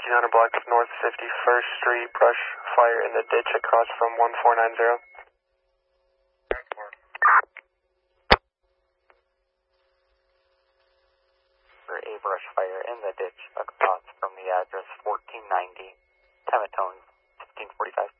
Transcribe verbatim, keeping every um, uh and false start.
fifteen hundred block of North fifty-first Street, brush fire in the ditch across from one four nine zero. For a brush fire in the ditch across from the address fourteen ninety, Tematone, fifteen forty-five.